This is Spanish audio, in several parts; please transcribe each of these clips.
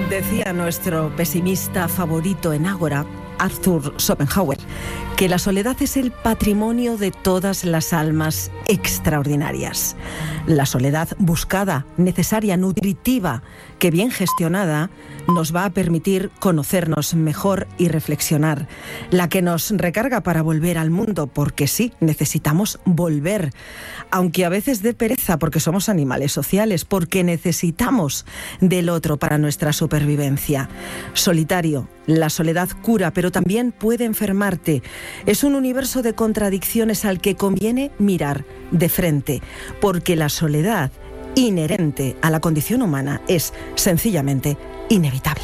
Decía nuestro pesimista favorito en Ágora, Arthur Schopenhauer, que la soledad es el patrimonio de todas las almas extraordinarias. La soledad buscada, necesaria, nutritiva, que bien gestionada nos va a permitir conocernos mejor y reflexionar. La que nos recarga para volver al mundo, porque sí, necesitamos volver, aunque a veces dé pereza porque somos animales sociales, porque necesitamos del otro para nuestra supervivencia. Solitario, la soledad cura, pero también puede enfermarte. Es un universo de contradicciones al que conviene mirar de frente, porque la soledad inherente a la condición humana es sencillamente inevitable.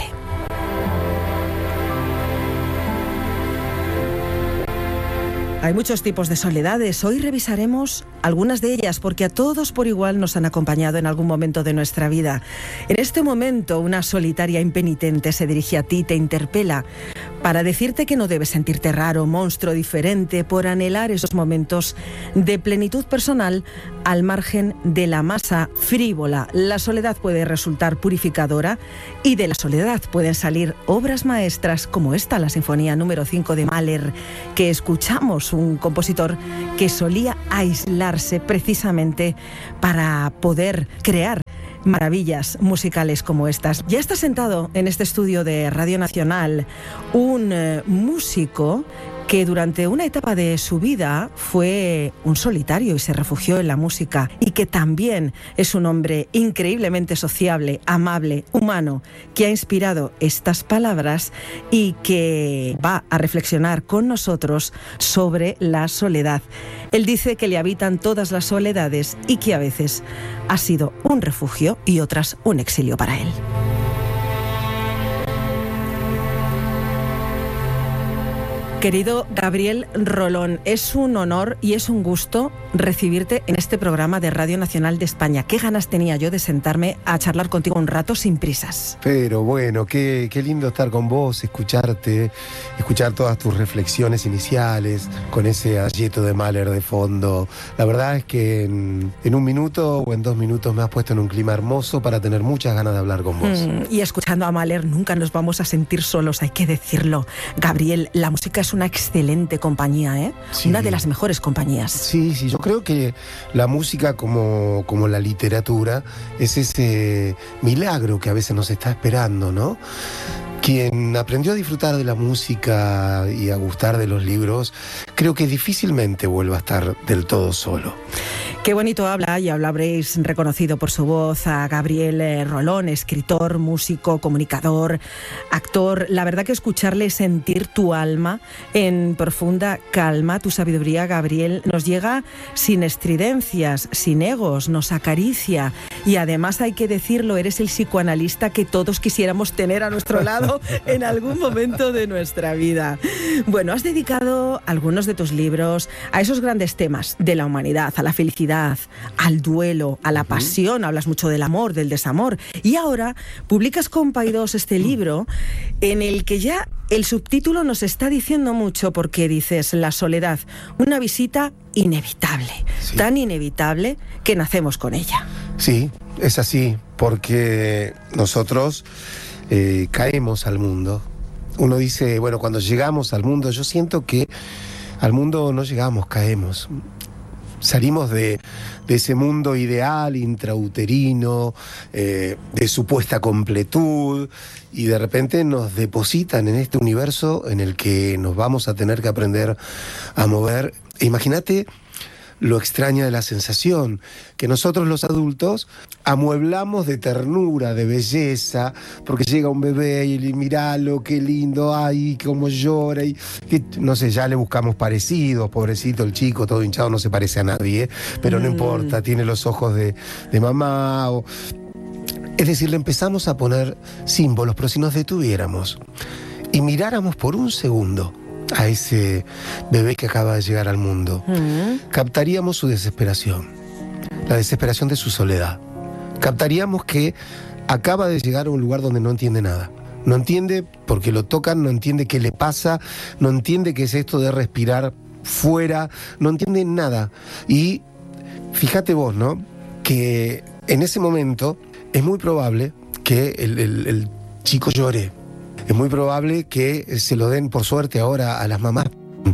Hay muchos tipos de soledades. Hoy revisaremos algunas de ellas porque a todos por igual nos han acompañado en algún momento de nuestra vida. En este momento, una solitaria impenitente se dirige a ti, te interpela para decirte que no debes sentirte raro, monstruo, diferente, por anhelar esos momentos de plenitud personal al margen de la masa frívola. La soledad puede resultar purificadora y de la soledad pueden salir obras maestras como esta, la Sinfonía número 5 de Mahler, que escuchamos, un compositor que solía aislarse precisamente para poder crear maravillas musicales como estas. Ya está sentado en este estudio de Radio Nacional un músico que durante una etapa de su vida fue un solitario y se refugió en la música, y que también es un hombre increíblemente sociable, amable, humano, que ha inspirado estas palabras y que va a reflexionar con nosotros sobre la soledad. Él dice que le habitan todas las soledades y que a veces ha sido un refugio y otras un exilio para él. Querido Gabriel Rolón, es un honor y es un gusto recibirte en este programa de Radio Nacional de España. Qué ganas tenía yo de sentarme a charlar contigo un rato sin prisas. Pero bueno, qué lindo estar con vos, escucharte, escuchar todas tus reflexiones iniciales, con ese ayeto de Mahler de fondo. La verdad es que en un minuto o en 2 minutos me has puesto en un clima hermoso para tener muchas ganas de hablar con vos. Y escuchando a Mahler nunca nos vamos a sentir solos, hay que decirlo. Gabriel, la música es una excelente compañía, ¿eh? Sí. Una de las mejores compañías. Sí, yo creo que la música como la literatura es ese milagro que a veces nos está esperando, ¿no? Quien aprendió a disfrutar de la música y a gustar de los libros, creo que difícilmente vuelva a estar del todo solo. Qué bonito habla, ya lo habréis reconocido por su voz, a Gabriel Rolón, escritor, músico, comunicador, actor. La verdad que escucharle, sentir tu alma en profunda calma, tu sabiduría, Gabriel, nos llega sin estridencias, sin egos, nos acaricia. Y además, hay que decirlo, eres el psicoanalista que todos quisiéramos tener a nuestro lado en algún momento de nuestra vida. Bueno, has dedicado algunos de tus libros a esos grandes temas de la humanidad, a la felicidad, al duelo, a la pasión. Hablas mucho del amor, del desamor. Y ahora publicas con Paidós este libro en el que ya el subtítulo nos está diciendo mucho, porque dices: la soledad, una visita inevitable, sí. Tan inevitable que nacemos con ella. Sí, es así, porque nosotros caemos al mundo. Uno dice, bueno, cuando llegamos al mundo, yo siento que al mundo no llegamos, caemos. Salimos de ese mundo ideal, intrauterino, de supuesta completud, y de repente nos depositan en este universo en el que nos vamos a tener que aprender a mover. Imagínate lo extraña de la sensación, que nosotros los adultos amueblamos de ternura, de belleza, porque llega un bebé y miralo, qué lindo, ay, cómo llora, y que, no sé, ya le buscamos parecidos, pobrecito el chico, todo hinchado, no se parece a nadie, pero no importa, tiene los ojos de mamá, es decir, le empezamos a poner símbolos, pero si nos detuviéramos y miráramos por un segundo a ese bebé que acaba de llegar al mundo, captaríamos su desesperación, la desesperación de su soledad. Captaríamos que acaba de llegar a un lugar donde no entiende nada. No entiende porque lo tocan, no entiende qué le pasa, no entiende qué es esto de respirar fuera, no entiende nada. Y fíjate vos, ¿no?, que en ese momento es muy probable que el chico llore. Es muy probable que se lo den por suerte ahora a las mamás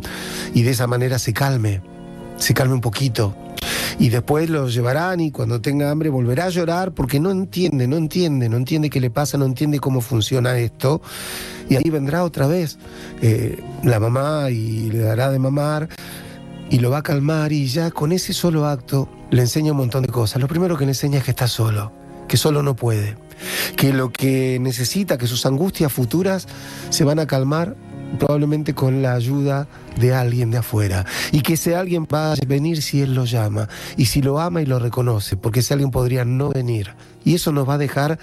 y de esa manera se calme un poquito. Y después lo llevarán y cuando tenga hambre volverá a llorar porque no entiende qué le pasa, no entiende cómo funciona esto. Y ahí vendrá otra vez la mamá y le dará de mamar y lo va a calmar, y ya con ese solo acto le enseña un montón de cosas. Lo primero que le enseña es que está solo, que solo no puede, que lo que necesita, que sus angustias futuras se van a calmar probablemente con la ayuda de alguien de afuera, y que ese alguien va a venir si él lo llama y si lo ama y lo reconoce, porque ese alguien podría no venir, y eso nos va a dejar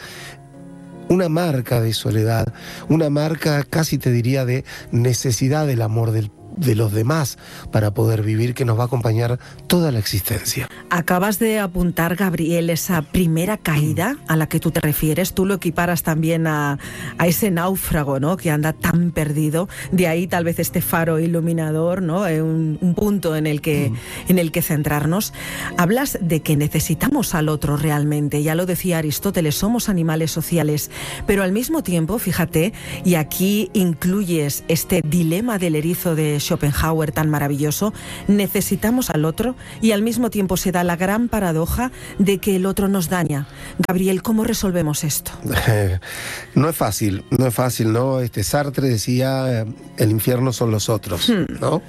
una marca de soledad, una marca casi te diría de necesidad del amor de los demás para poder vivir, que nos va a acompañar toda la existencia. Acabas de apuntar, Gabriel, esa primera caída a la que tú te refieres. Tú lo equiparas también a ese náufrago, ¿no?, que anda tan perdido. De ahí tal vez este faro iluminador, ¿no?, un punto en el que centrarnos. Hablas de que necesitamos al otro realmente. Ya lo decía Aristóteles, somos animales sociales. Pero al mismo tiempo, fíjate, y aquí incluyes este dilema del erizo de Schopenhauer tan maravilloso, necesitamos al otro y al mismo tiempo se da la gran paradoja de que el otro nos daña. Gabriel, ¿cómo resolvemos esto? No es fácil, ¿no? Sartre decía, el infierno son los otros, ¿no?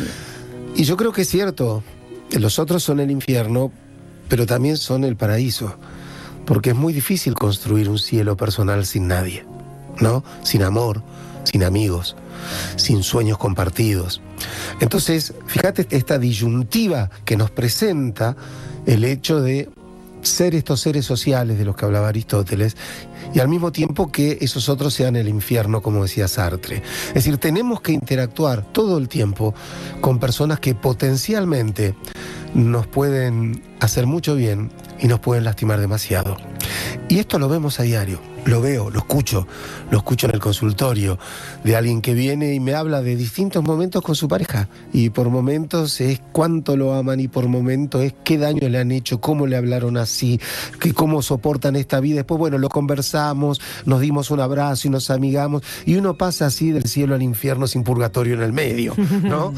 Y yo creo que es cierto, los otros son el infierno, pero también son el paraíso, porque es muy difícil construir un cielo personal sin nadie, ¿no? Sin amor, sin amigos, sin sueños compartidos. Entonces, fíjate esta disyuntiva que nos presenta el hecho de ser estos seres sociales de los que hablaba Aristóteles, y al mismo tiempo que esos otros sean el infierno, como decía Sartre. Es decir, tenemos que interactuar todo el tiempo con personas que potencialmente nos pueden hacer mucho bien y nos pueden lastimar demasiado. Y esto lo vemos a diario. Lo veo, lo escucho en el consultorio de alguien que viene y me habla de distintos momentos con su pareja, y por momentos es cuánto lo aman y por momentos es qué daño le han hecho, cómo le hablaron así, que cómo soportan esta vida. Después, bueno, lo conversamos, nos dimos un abrazo y nos amigamos, y uno pasa así del cielo al infierno sin purgatorio en el medio, ¿no?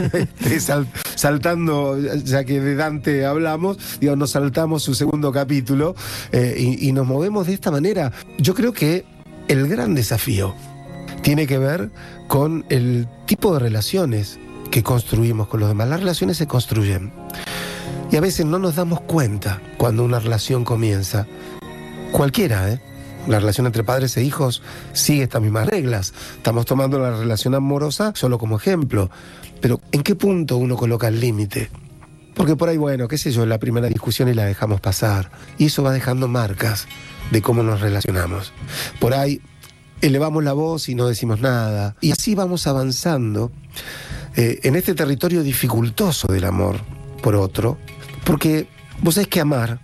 Saltando, ya que de Dante hablamos, nos saltamos su segundo capítulo y nos movemos de esta manera. Yo creo que el gran desafío tiene que ver con el tipo de relaciones que construimos con los demás. Las relaciones se construyen y a veces no nos damos cuenta cuando una relación comienza. Cualquiera, la relación entre padres e hijos sigue estas mismas reglas. Estamos tomando la relación amorosa solo como ejemplo, pero ¿en qué punto uno coloca el límite? Porque por ahí, bueno, qué sé yo, la primera discusión y la dejamos pasar, y eso va dejando marcas de cómo nos relacionamos. Por ahí elevamos la voz y no decimos nada, y así vamos avanzando en este territorio dificultoso del amor por otro, porque vos sabés que amar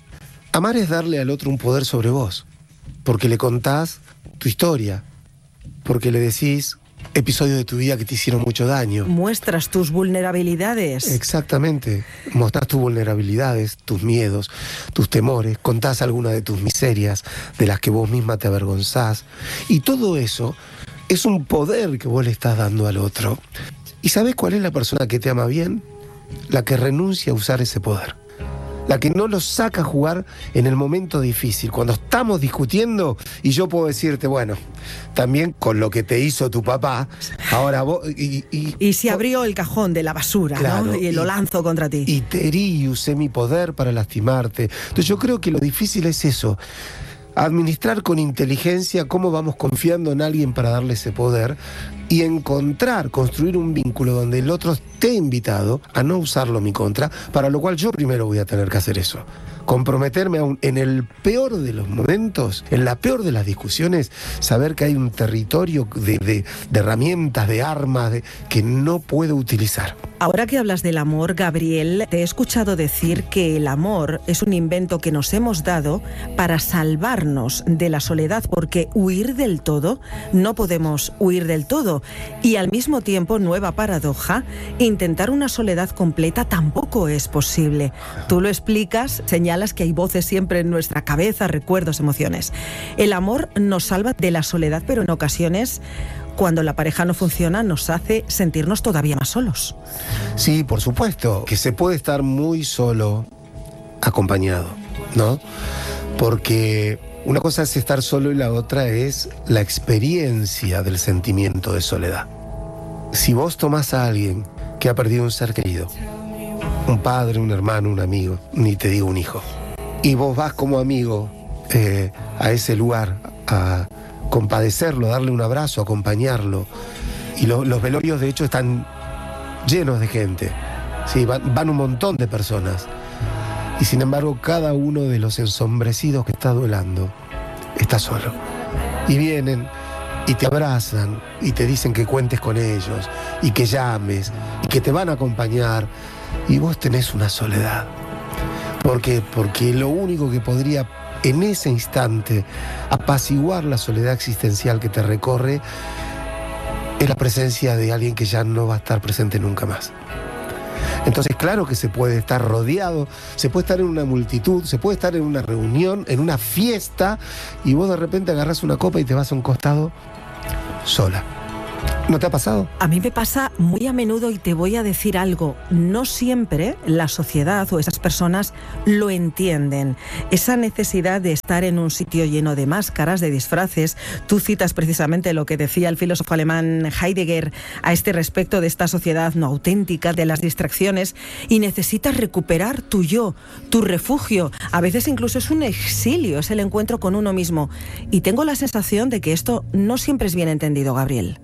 es darle al otro un poder sobre vos, porque le contás tu historia, porque le decís episodios de tu vida que te hicieron mucho daño. Muestras tus vulnerabilidades. Exactamente. Mostrás tus vulnerabilidades, tus miedos, tus temores, contás alguna de tus miserias de las que vos misma te avergonzás. Y todo eso es un poder que vos le estás dando al otro. ¿Y sabés cuál es la persona que te ama bien? La que renuncia a usar ese poder. La que no lo saca a jugar en el momento difícil, cuando estamos discutiendo y yo puedo decirte, bueno, también con lo que te hizo tu papá, ahora vos... Y se abrió el cajón de la basura, claro, ¿no? Y lo lanzo contra ti. Y te herí y usé mi poder para lastimarte. Entonces yo creo que lo difícil es eso, administrar con inteligencia cómo vamos confiando en alguien para darle ese poder y construir un vínculo donde el otro esté invitado a no usarlo en mi contra, para lo cual yo primero voy a tener que hacer eso. Comprometerme en el peor de los momentos, en la peor de las discusiones, saber que hay un territorio de herramientas, de armas, que no puedo utilizar. Ahora que hablas del amor, Gabriel, te he escuchado decir que el amor es un invento que nos hemos dado para salvarnos de la soledad, porque huir del todo, no podemos huir del todo. Y al mismo tiempo, nueva paradoja, intentar una soledad completa tampoco es posible. Tú lo explicas, señalas señalas que hay voces siempre en nuestra cabeza, recuerdos, emociones. El amor nos salva de la soledad, pero en ocasiones, cuando la pareja no funciona, nos hace sentirnos todavía más solos. Sí, por supuesto, que se puede estar muy solo acompañado, ¿no? Porque una cosa es estar solo y la otra es la experiencia del sentimiento de soledad. Si vos tomás a alguien que ha perdido un ser querido, un padre, un hermano, un amigo, ni te digo un hijo, y vos vas como amigo a ese lugar a compadecerlo, darle un abrazo, acompañarlo, y los velorios de hecho están llenos de gente, ¿sí? Van un montón de personas, y sin embargo cada uno de los ensombrecidos que está duelando está solo, y vienen y te abrazan y te dicen que cuentes con ellos y que llames y que te van a acompañar, y vos tenés una soledad. ¿Por qué? Porque lo único que podría en ese instante apaciguar la soledad existencial que te recorre es la presencia de alguien que ya no va a estar presente nunca más. Entonces, claro que se puede estar rodeado, se puede estar en una multitud, se puede estar en una reunión, en una fiesta, y vos de repente agarrás una copa y te vas a un costado sola. ¿No te ha pasado? A mí me pasa muy a menudo, y te voy a decir algo. No siempre la sociedad o esas personas lo entienden. Esa necesidad de estar en un sitio lleno de máscaras, de disfraces. Tú citas precisamente lo que decía el filósofo alemán Heidegger a este respecto de esta sociedad no auténtica, de las distracciones, y necesitas recuperar tu yo, tu refugio. A veces incluso es un exilio, es el encuentro con uno mismo. Y tengo la sensación de que esto no siempre es bien entendido, Gabriel.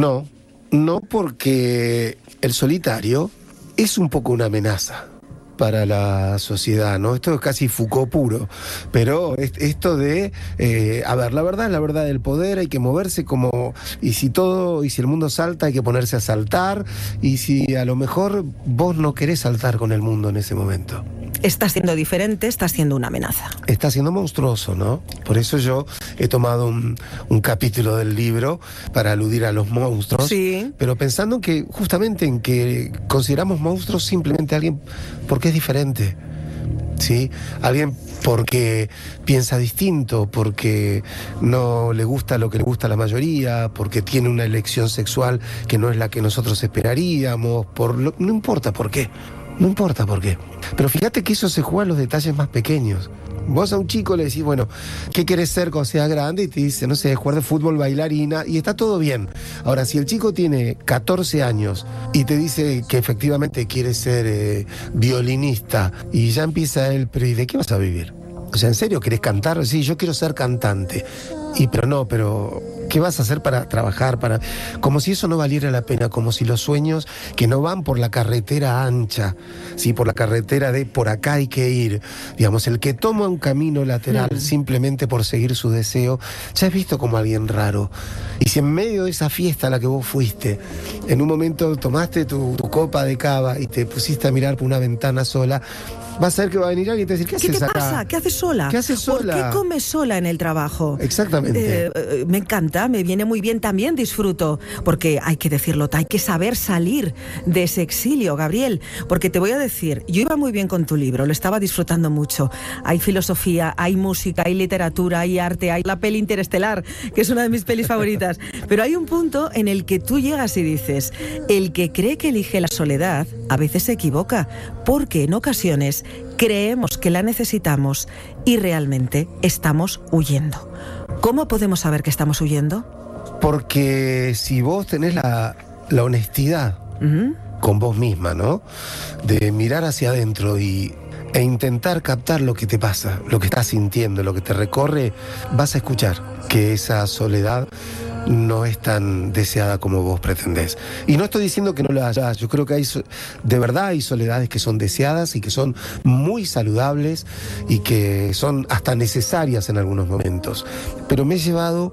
No, porque el solitario es un poco una amenaza para la sociedad, ¿no? Esto es casi Foucault puro, pero esto de, la verdad es la verdad del poder, hay que moverse como, y si el mundo salta, hay que ponerse a saltar, y si a lo mejor vos no querés saltar con el mundo en ese momento. Está siendo diferente, está siendo una amenaza. Está siendo monstruoso, ¿no? Por eso yo he tomado un capítulo del libro para aludir a los monstruos, sí, pero pensando justamente en que consideramos monstruos simplemente a alguien porque es diferente, ¿sí? Alguien porque piensa distinto, porque no le gusta lo que le gusta a la mayoría, porque tiene una elección sexual que no es la que nosotros esperaríamos, no importa por qué. No importa por qué. Pero fíjate que eso se juega en los detalles más pequeños. Vos a un chico le decís, bueno, ¿qué querés ser cuando seas grande? Y te dice, no sé, jugar de fútbol, bailarina, y está todo bien. Ahora, si el chico tiene 14 años y te dice que efectivamente quiere ser violinista, y ya empieza él, pero ¿y de qué vas a vivir? O sea, ¿en serio querés cantar? Sí, yo quiero ser cantante. Pero ¿qué vas a hacer para trabajar? Como si eso no valiera la pena, como si los sueños que no van por la carretera ancha, ¿sí? Por la carretera de por acá hay que ir. Digamos, el que toma un camino lateral simplemente por seguir su deseo, ya es visto como alguien raro. Y si en medio de esa fiesta a la que vos fuiste, en un momento tomaste tu copa de cava y te pusiste a mirar por una ventana sola, vas a ver que va a venir alguien y te va a decir, ¿qué haces acá? ¿Qué te pasa? ¿Qué haces sola? ¿Qué haces sola? ¿Por qué comes sola en el trabajo? Exactamente. Me encanta, me viene muy bien, también disfruto, porque hay que decirlo, hay que saber salir de ese exilio, Gabriel, porque te voy a decir, yo iba muy bien con tu libro, lo estaba disfrutando mucho. Hay filosofía, hay música, hay literatura, hay arte, hay la peli Interestelar, que es una de mis pelis favoritas, pero hay un punto en el que tú llegas y dices, el que cree que elige la soledad a veces se equivoca, porque en ocasiones creemos que la necesitamos y realmente estamos huyendo. ¿Cómo podemos saber que estamos huyendo? Porque si vos tenés la honestidad con vos misma, ¿no? De mirar hacia adentro e intentar captar lo que te pasa, lo que estás sintiendo, lo que te recorre, vas a escuchar que esa soledad no es tan deseada como vos pretendés. Y no estoy diciendo que no la haya. Yo creo que de verdad hay soledades que son deseadas y que son muy saludables y que son hasta necesarias en algunos momentos. Pero me he llevado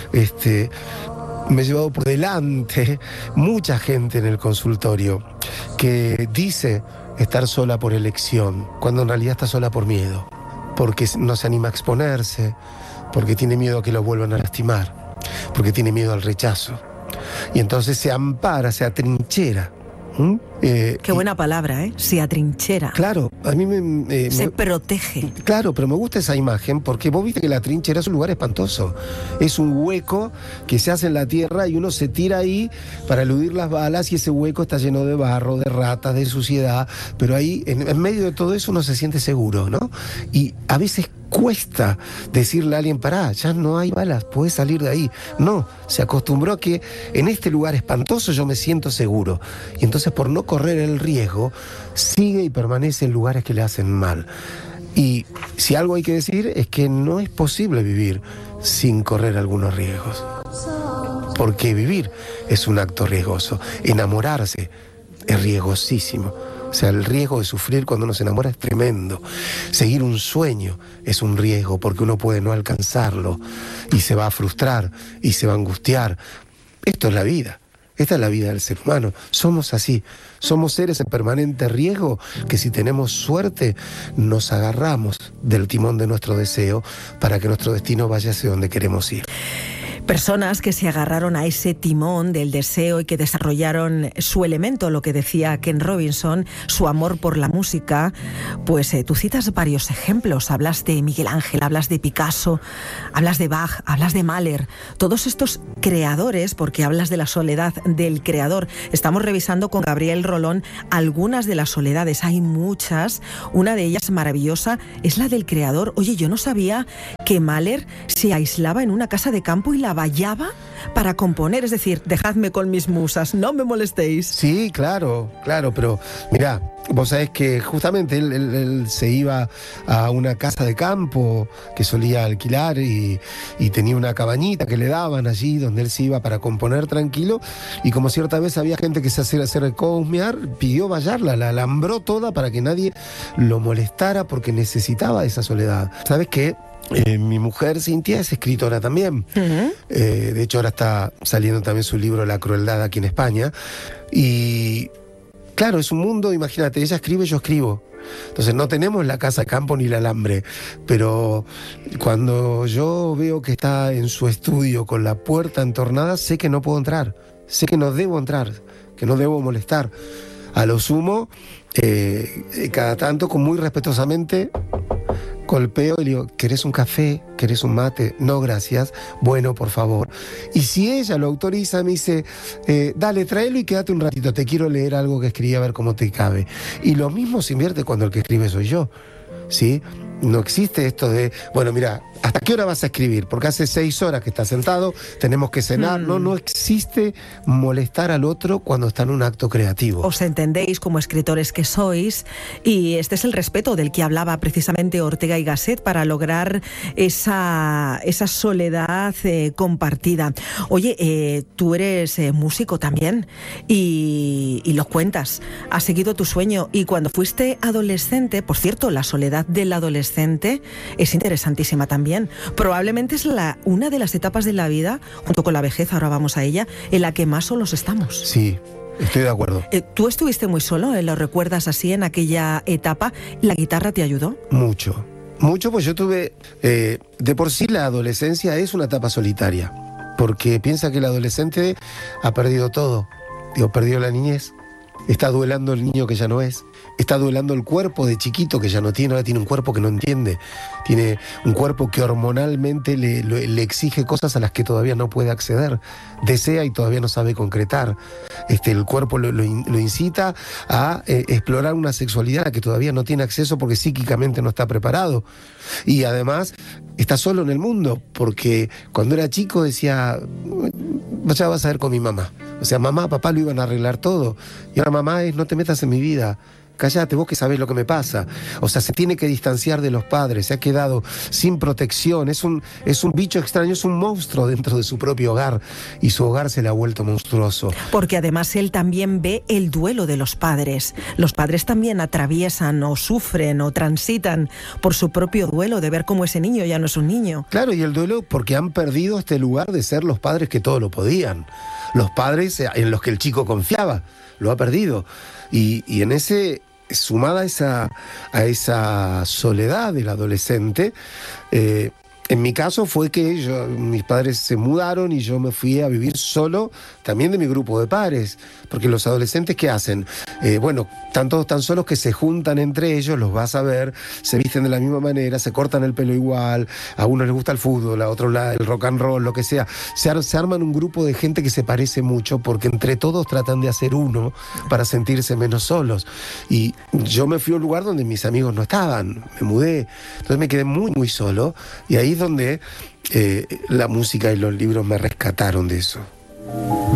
por delante mucha gente en el consultorio que dice estar sola por elección, cuando en realidad está sola por miedo, porque no se anima a exponerse, porque tiene miedo a que lo vuelvan a lastimar, porque tiene miedo al rechazo. Y entonces se ampara, se atrinchera Qué buena palabra, ¿eh? Se atrinchera. Claro, a mí se protege. Claro, pero me gusta esa imagen porque vos viste que la trinchera es un lugar espantoso. Es un hueco que se hace en la tierra y uno se tira ahí para eludir las balas y ese hueco está lleno de barro, de ratas, de suciedad. Pero ahí, en medio de todo eso, uno se siente seguro, ¿no? Y a veces cuesta decirle a alguien, pará, ya no hay balas, puedes salir de ahí. No, se acostumbró a que en este lugar espantoso yo me siento seguro. Y entonces por no correr el riesgo, sigue y permanece en lugares que le hacen mal. Y si algo hay que decir es que no es posible vivir sin correr algunos riesgos. Porque vivir es un acto riesgoso. Enamorarse es riesgosísimo. O sea, el riesgo de sufrir cuando uno se enamora es tremendo. Seguir un sueño es un riesgo porque uno puede no alcanzarlo y se va a frustrar y se va a angustiar. Esto es la vida. Esta es la vida del ser humano. Somos así. Somos seres en permanente riesgo que si tenemos suerte nos agarramos del timón de nuestro deseo para que nuestro destino vaya hacia donde queremos ir. Personas que se agarraron a ese timón del deseo y que desarrollaron su elemento, lo que decía Ken Robinson, su amor por la música. Pues tú citas varios ejemplos. Hablas de Miguel Ángel, hablas de Picasso, hablas de Bach, hablas de Mahler. Todos estos creadores, porque hablas de la soledad del creador. Estamos revisando con Gabriel Rolón algunas de las soledades. Hay muchas. Una de ellas maravillosa es la del creador. Oye, yo no sabía que Mahler se aislaba en una casa de campo y la vallaba para componer, es decir, dejadme con mis musas, no me molestéis. Sí, claro, pero mirá, vos sabés que justamente él se iba a una casa de campo que solía alquilar y tenía una cabañita que le daban allí donde él se iba para componer tranquilo, y como cierta vez había gente que se acercó a husmear, pidió vallarla, la alambró toda para que nadie lo molestara porque necesitaba esa soledad. ¿Sabes qué? Mi mujer Cintia es escritora también. De hecho ahora está saliendo también su libro La crueldad aquí en España. Y claro, es un mundo, imagínate, ella escribe, yo escribo. Entonces no tenemos la casa de campo ni el alambre, pero cuando yo veo que está en su estudio con la puerta entornada, sé que no puedo entrar, sé que no debo entrar, que no debo molestar. A lo sumo, cada tanto, muy respetuosamente, golpeo y le digo, ¿querés un café? ¿Querés un mate? No, gracias. Bueno, por favor. Y si ella lo autoriza, me dice, dale, tráelo y quédate un ratito. Te quiero leer algo que escribí a ver cómo te cabe. Y lo mismo se invierte cuando el que escribe soy yo, ¿sí? No existe esto de, bueno, mira, ¿hasta qué hora vas a escribir? Porque hace 6 horas que estás sentado, tenemos que cenar. No existe molestar al otro cuando está en un acto creativo. Os entendéis como escritores que sois, y este es el respeto del que hablaba precisamente Ortega y Gasset para lograr esa soledad compartida. Oye, tú eres músico también y lo cuentas. Has seguido tu sueño y cuando fuiste adolescente, por cierto, la soledad del adolescente es interesantísima también. Probablemente es una de las etapas de la vida, junto con la vejez, ahora vamos a ella, en la que más solos estamos. Sí, estoy de acuerdo. ¿Tú estuviste muy solo? ¿Lo recuerdas así en aquella etapa? ¿La guitarra te ayudó? Mucho, pues yo tuve... de por sí la adolescencia es una etapa solitaria, porque piensa que el adolescente ha perdido todo. Perdió la niñez, está duelando el niño que ya no es. Está duelando el cuerpo de chiquito que ya no tiene, ahora tiene un cuerpo que no entiende. Tiene un cuerpo que hormonalmente le exige cosas a las que todavía no puede acceder. Desea y todavía no sabe concretar. El cuerpo lo incita a explorar una sexualidad a la que todavía no tiene acceso porque psíquicamente no está preparado. Y además está solo en el mundo, porque cuando era chico decía, ya vas a ver con mi mamá. O sea, mamá, papá lo iban a arreglar todo. Y ahora mamá es, no te metas en mi vida. Cállate, vos que sabés lo que me pasa. O sea, se tiene que distanciar de los padres, se ha quedado sin protección, es un bicho extraño, es un monstruo dentro de su propio hogar y su hogar se le ha vuelto monstruoso. Porque además él también ve el duelo de los padres. Los padres también atraviesan o sufren o transitan por su propio duelo de ver cómo ese niño ya no es un niño. Claro, y el duelo porque han perdido este lugar de ser los padres que todo lo podían. Los padres en los que el chico confiaba, lo ha perdido. Y en ese, sumada a esa soledad del adolescente, En mi caso fue que mis padres se mudaron y yo me fui a vivir solo, también de mi grupo de pares, porque los adolescentes, ¿qué hacen? Bueno, están todos tan solos que se juntan entre ellos, los vas a ver, se visten de la misma manera, se cortan el pelo igual, a unos les gusta el fútbol, a otros el rock and roll, lo que sea. Se arman un grupo de gente que se parece mucho porque entre todos tratan de hacer uno para sentirse menos solos. Y yo me fui a un lugar donde mis amigos no estaban, me mudé, entonces me quedé muy, muy solo, y ahí es donde la música y los libros me rescataron de eso.